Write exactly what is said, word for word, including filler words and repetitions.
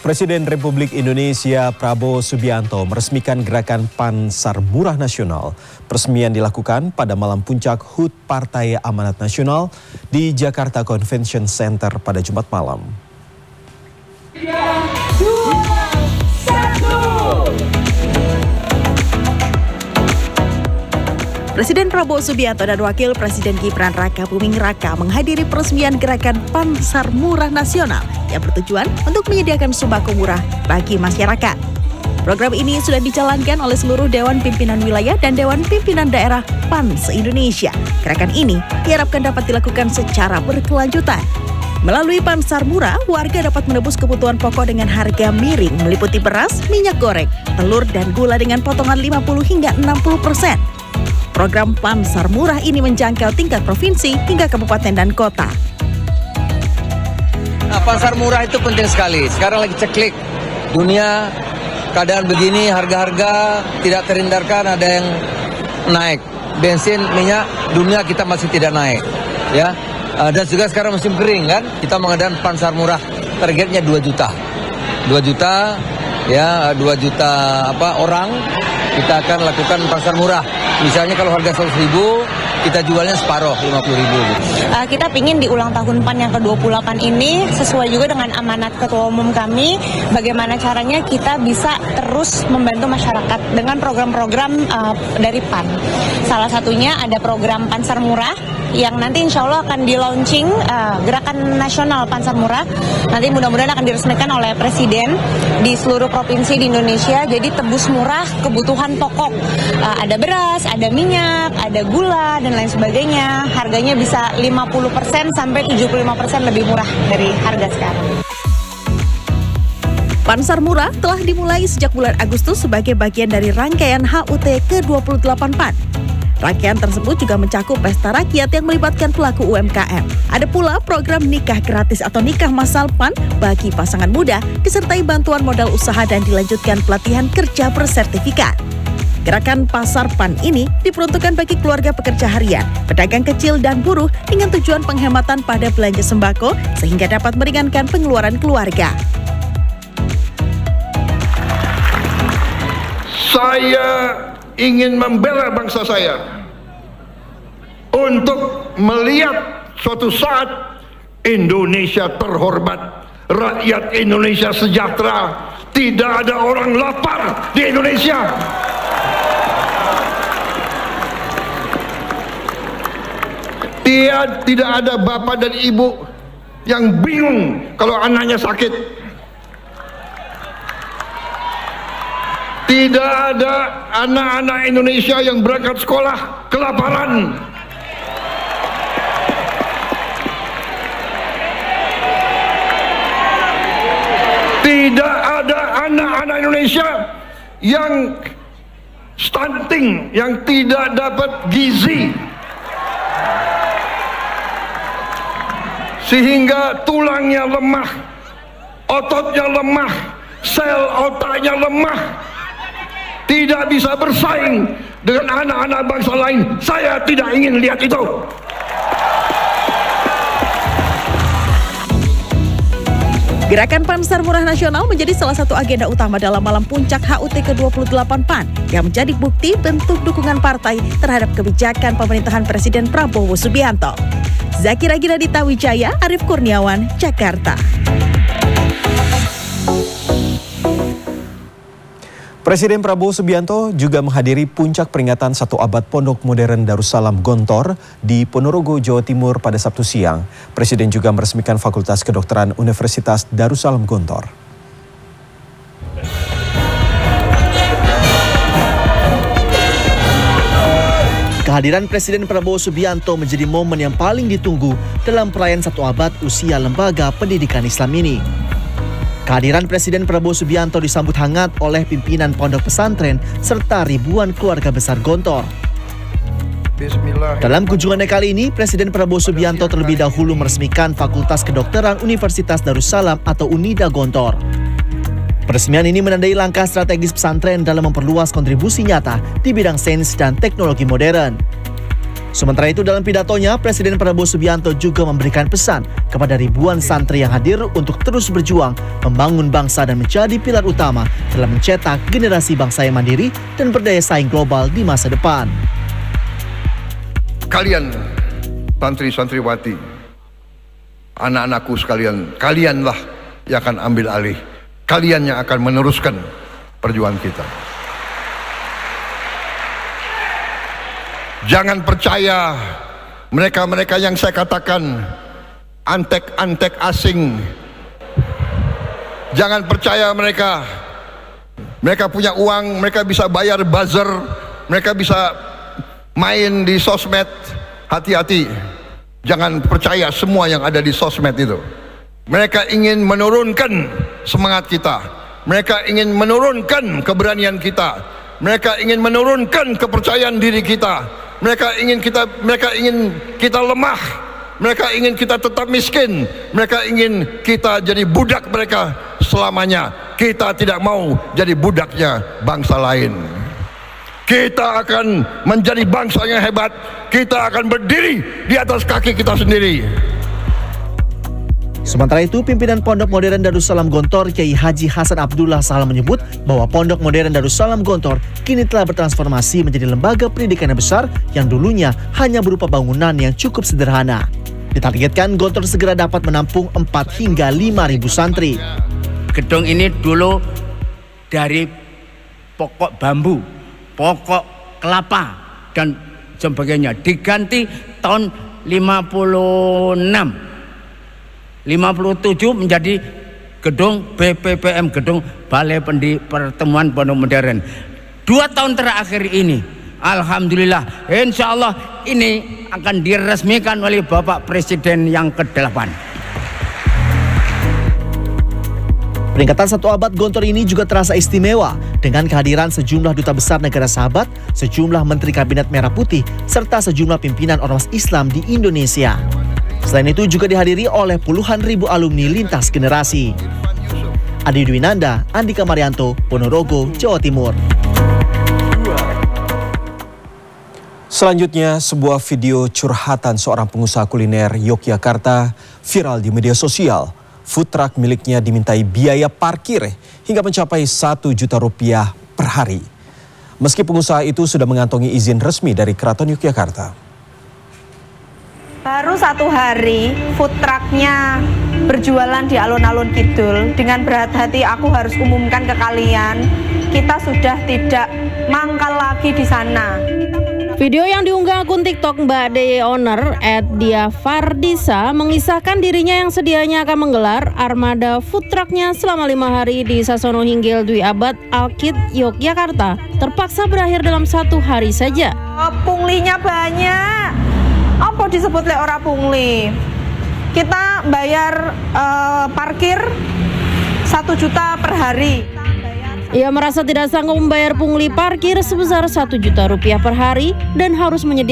Presiden Republik Indonesia Prabowo Subianto meresmikan gerakan Pansar Murah Nasional. Peresmian dilakukan pada malam puncak H U T Partai Amanat Nasional di Jakarta Convention Center pada Jumat malam. tiga, dua, satu. Presiden Prabowo Subianto dan Wakil Presiden Gibran Raka Buming Raka menghadiri peresmian gerakan Pansar Murah Nasional yang bertujuan untuk menyediakan sembako murah bagi masyarakat. Program ini sudah dijalankan oleh seluruh Dewan Pimpinan Wilayah dan Dewan Pimpinan Daerah P A N se-Indonesia. Gerakan ini diharapkan dapat dilakukan secara berkelanjutan. Melalui Pansar Murah, warga dapat menebus kebutuhan pokok dengan harga miring meliputi beras, minyak goreng, telur, dan gula dengan potongan lima puluh hingga enam puluh persen. Program Pansar Murah ini menjangkau tingkat provinsi hingga kabupaten dan kota. Nah, Pansar Murah itu penting sekali. Sekarang lagi ceklik dunia, keadaan begini, harga-harga tidak terhindarkan, ada yang naik. Bensin, minyak, dunia kita masih tidak naik. Ya, dan juga sekarang musim kering kan, kita mengadakan Pansar Murah, targetnya dua juta. dua juta, ya, dua juta apa orang, kita akan lakukan Pansar Murah. Misalnya kalau harga seratus ribu, kita jualnya separuh, lima puluh ribu. Gitu. Uh, kita pingin di ulang tahun P A N yang ke dua puluh delapan ini sesuai juga dengan amanat Ketua Umum kami, bagaimana caranya kita bisa terus membantu masyarakat dengan program-program uh, dari P A N. Salah satunya ada program Pansar Murah, yang nanti insya Allah akan di-launching uh, gerakan nasional Pansar Murah. Nanti mudah-mudahan akan diresmikan oleh Presiden di seluruh provinsi di Indonesia. Jadi tebus murah kebutuhan pokok. Uh, ada beras, ada minyak, ada gula, dan lain sebagainya. Harganya bisa lima puluh persen sampai tujuh puluh lima persen lebih murah dari harga sekarang. Pansar Murah telah dimulai sejak bulan Agustus sebagai bagian dari rangkaian H U T ke dua puluh delapan P A N. Rangkaian tersebut juga mencakup pesta rakyat yang melibatkan pelaku U M K M. Ada pula program nikah gratis atau nikah massal P A N bagi pasangan muda, disertai bantuan modal usaha dan dilanjutkan pelatihan kerja bersertifikat. Gerakan Pasar P A N ini diperuntukkan bagi keluarga pekerja harian, pedagang kecil dan buruh dengan tujuan penghematan pada belanja sembako sehingga dapat meringankan pengeluaran keluarga. Saya ingin membela bangsa saya untuk melihat suatu saat Indonesia terhormat, rakyat Indonesia sejahtera, tidak ada orang lapar di Indonesia. Tidak, tidak ada bapak dan ibu yang bingung kalau anaknya sakit. Tidak ada anak-anak Indonesia yang berangkat sekolah kelaparan. Tidak ada anak-anak Indonesia yang stunting, yang tidak dapat gizi, sehingga tulangnya lemah, ototnya lemah, sel otaknya lemah, tidak bisa bersaing dengan anak-anak bangsa lain. Saya tidak ingin lihat itu. Gerakan Pansar Murah Nasional menjadi salah satu agenda utama dalam malam puncak H U T ke dua puluh delapan P A N yang menjadi bukti bentuk dukungan partai terhadap kebijakan pemerintahan Presiden Prabowo Subianto. Zakira Ginadita Wijaya, Arief Kurniawan, Jakarta. Presiden Prabowo Subianto juga menghadiri puncak peringatan satu abad Pondok Modern Darussalam Gontor di Ponorogo, Jawa Timur pada Sabtu siang. Presiden juga meresmikan Fakultas Kedokteran Universitas Darussalam Gontor. Kehadiran Presiden Prabowo Subianto menjadi momen yang paling ditunggu dalam perayaan satu abad usia lembaga pendidikan Islam ini. Kehadiran Presiden Prabowo Subianto disambut hangat oleh pimpinan pondok pesantren serta ribuan keluarga besar Gontor. Dalam kunjungannya kali ini, Presiden Prabowo Subianto terlebih dahulu meresmikan Fakultas Kedokteran Universitas Darussalam atau UNIDA Gontor. Peresmian ini menandai langkah strategis pesantren dalam memperluas kontribusi nyata di bidang sains dan teknologi modern. Sementara itu dalam pidatonya, Presiden Prabowo Subianto juga memberikan pesan kepada ribuan santri yang hadir untuk terus berjuang membangun bangsa dan menjadi pilar utama dalam mencetak generasi bangsa yang mandiri dan berdaya saing global di masa depan. Kalian santri-santriwati, anak-anakku sekalian, kalianlah yang akan ambil alih. Kalian yang akan meneruskan perjuangan kita. Jangan percaya mereka-mereka yang saya katakan antek-antek asing. Jangan percaya mereka. Mereka punya uang, mereka bisa bayar buzzer, mereka bisa main di sosmed. Hati-hati. Jangan percaya semua yang ada di sosmed itu. Mereka ingin menurunkan semangat kita. Mereka ingin menurunkan keberanian kita. Mereka ingin menurunkan kepercayaan diri kita. Mereka ingin kita mereka ingin kita lemah. Mereka ingin kita tetap miskin. Mereka ingin kita jadi budak mereka selamanya. Kita tidak mau jadi budaknya bangsa lain. Kita akan menjadi bangsa yang hebat. Kita akan berdiri di atas kaki kita sendiri. Sementara itu, pimpinan Pondok Modern Darussalam Gontor, Kiai Haji Hasan Abdullah Salam menyebut bahwa Pondok Modern Darussalam Gontor kini telah bertransformasi menjadi lembaga pendidikan yang besar yang dulunya hanya berupa bangunan yang cukup sederhana. Ditargetkan Gontor segera dapat menampung empat hingga lima ribu santri. Gedung ini dulu dari pokok bambu, pokok kelapa, dan sebagainya. Diganti tahun lima puluh enam. lima puluh tujuh menjadi gedung B P P M, gedung Balai Pendi Pertemuan Pondok Modern. Dua tahun terakhir ini, alhamdulillah, insya Allah ini akan diresmikan oleh Bapak Presiden yang kedelapan. Peringatan satu abad Gontor ini juga terasa istimewa dengan kehadiran sejumlah duta besar negara sahabat, sejumlah menteri kabinet merah putih, serta sejumlah pimpinan ormas Islam di Indonesia. Selain itu juga dihadiri oleh puluhan ribu alumni lintas generasi. Adi Dwinanda, Andika Marianto, Ponorogo, Jawa Timur. Selanjutnya, sebuah video curhatan seorang pengusaha kuliner Yogyakarta viral di media sosial. Food truck miliknya dimintai biaya parkir hingga mencapai satu juta rupiah per hari. Meski pengusaha itu sudah mengantongi izin resmi dari Keraton Yogyakarta. Baru satu hari food trucknya berjualan di alun-alun kidul. Dengan berat hati aku harus umumkan ke kalian, kita sudah tidak mangkal lagi di sana. Video yang diunggah akun TikTok Mbak Deye Owner at Dia Fardisa mengisahkan dirinya yang sedianya akan menggelar armada food trucknya selama lima hari di Sasono Hinggil Dwi Abad Alkid Yogyakarta terpaksa berakhir dalam satu hari saja. Oh, punglinya banyak. Apa disebut le ora pungli? Kita bayar uh, parkir satu juta per hari. Ia merasa tidak sanggup membayar pungli parkir sebesar satu juta rupiah per hari dan harus menyediakan